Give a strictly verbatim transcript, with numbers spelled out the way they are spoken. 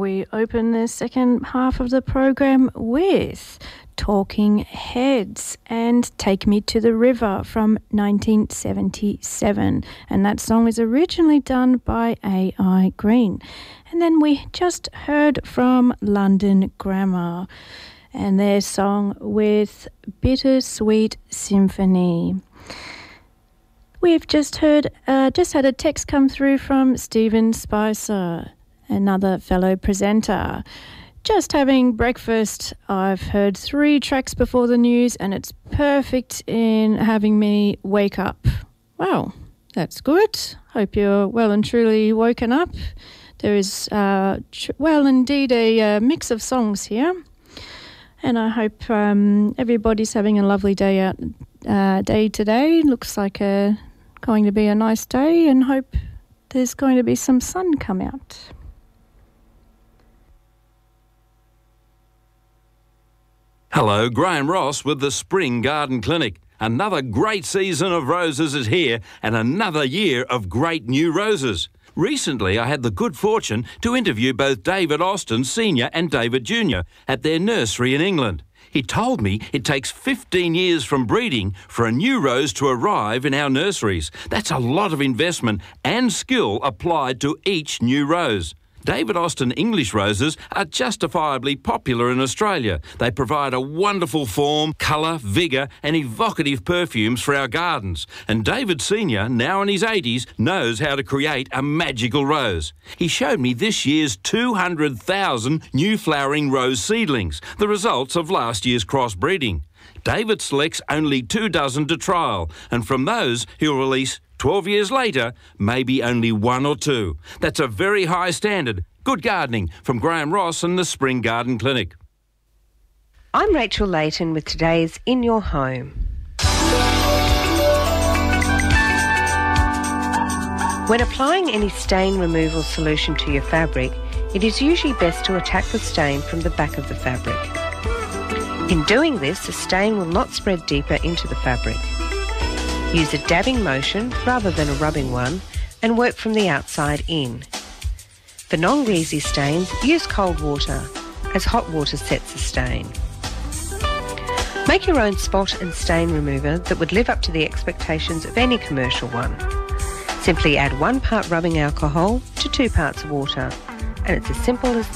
we open the second half of the program with Talking Heads and Take Me to the River from nineteen seventy-seven. And that song is originally done by A I Green. And then we just heard from London Grammar and their song with Bittersweet Symphony. We've just heard, uh, just had a text come through from Stephen Spicer, another fellow presenter. Just having breakfast. I've heard three tracks before the news and it's perfect in having me wake up. Wow, that's good. Hope you're well and truly woken up. There is, uh, tr- well, indeed a uh, mix of songs here. And I hope um, everybody's having a lovely day out uh, day today. Looks like a going to be a nice day and hope there's going to be some sun come out. Hello, Graham Ross with the Spring Garden Clinic. Another great season of roses is here and another year of great new roses. Recently, I had the good fortune to interview both David Austin Senior and David Junior at their nursery in England. He told me it takes fifteen years from breeding for a new rose to arrive in our nurseries. That's a lot of investment and skill applied to each new rose. David Austin English roses are justifiably popular in Australia. They provide a wonderful form, colour, vigour and evocative perfumes for our gardens. And David Senior, now in his eighties, knows how to create a magical rose. He showed me this year's two hundred thousand new flowering rose seedlings, the results of last year's crossbreeding. David selects only two dozen to trial, and from those he'll release twelve years later, maybe only one or two. That's a very high standard. Good gardening from Graham Ross and the Spring Garden Clinic. I'm Rachel Layton with today's In Your Home. When applying any stain removal solution to your fabric, it is usually best to attack the stain from the back of the fabric. In doing this, the stain will not spread deeper into the fabric. Use a dabbing motion rather than a rubbing one and work from the outside in. For non-greasy stains, use cold water, as hot water sets the stain. Make your own spot and stain remover that would live up to the expectations of any commercial one. Simply add one part rubbing alcohol to two parts water, and it's as simple as